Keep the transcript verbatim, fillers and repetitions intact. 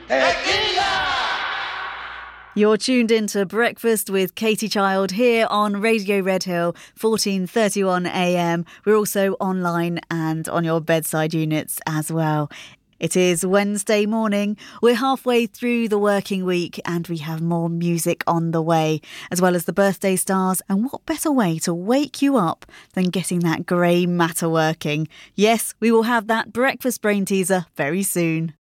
You're tuned into Breakfast with Katie Child here on Radio Red Hill, fourteen thirty-one A M. We're also online and on your bedside units as well. It is Wednesday morning. We're halfway through the working week and we have more music on the way, as well as the birthday stars. And what better way to wake you up than getting that grey matter working? Yes, we will have that breakfast brain teaser very soon.